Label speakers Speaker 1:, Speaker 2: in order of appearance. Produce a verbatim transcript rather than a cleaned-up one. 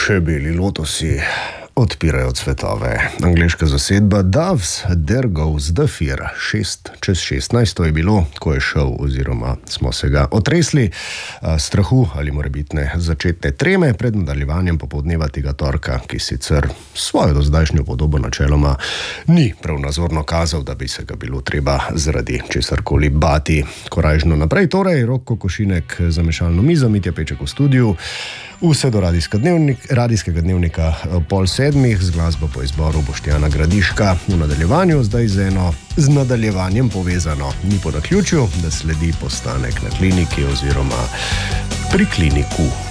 Speaker 1: Še beli lotosi odpirajo cvetove. Angleška zasedba Doves, There Goes the Fear. Šest čez šestnajst, to je bilo, ko je šel oziroma smo se ga otresli strahu ali morebitne začetne treme pred nadaljevanjem popoldneva tega torka, ki sicer svojo dozdajšnjo podobo načeloma ni prav nazorno kazal, da bi se ga bilo treba zaradi česarkoli bati. Korajžno naprej, torej Rok Kokošinek za mešalno mizo, Mitja Peček v studiu. Vse do radijskega dnevnika, radijskega dnevnika pol sedmih z glasbo po izboru Boštjana Gradiška. V nadaljevanju zdaj z eno z nadaljevanjem povezano. Ni po naključju, da sledi postanek na kliniki oziroma pri kliniku.